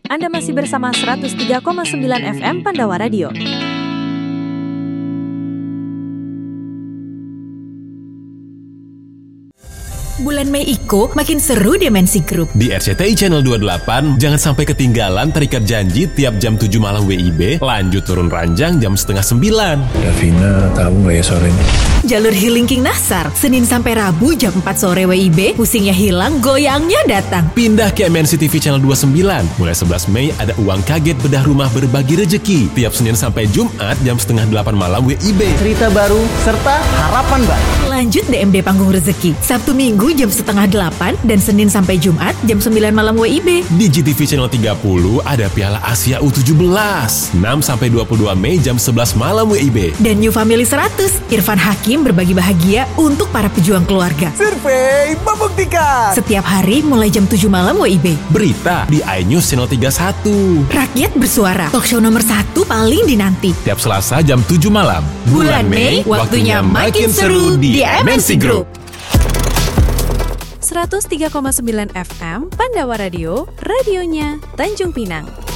Anda masih bersama 103,9 FM Pandawa Radio. Bulan Mei Iko makin seru Dimensi Group. Di RCTI Channel 28, jangan sampai ketinggalan terikat janji tiap jam 7 malam WIB, lanjut turun ranjang jam 8:30. Davina tahu nggak ya sore ini? Jalur Healing King Nasar, Senin sampai Rabu jam 4 sore WIB, pusingnya hilang, goyangnya datang. Pindah ke MNC TV Channel 29. Mulai 11 Mei ada uang kaget bedah rumah berbagi rejeki. Tiap Senin sampai Jumat jam 7:30 malam WIB. Cerita baru serta harapan baru. Lanjut DMD Panggung Rezeki, Sabtu Minggu jam 7:30 dan Senin sampai Jumat jam 9 malam WIB. Di GTV Channel 30 ada Piala Asia U17. 6 sampai 22 Mei jam 11 malam WIB. Dan New Family 100, Irfan Hakim berbagi bahagia untuk para pejuang keluarga. Survei membuktikan. Setiap hari mulai jam 7 malam WIB. Berita di iNews Channel 31. Rakyat bersuara, talk show nomor 1 paling dinanti. Tiap Selasa jam 7 malam. Bulan Mei, waktunya makin seru di MNC Group. 103,9 FM Pandawa Radio, radionya Tanjung Pinang.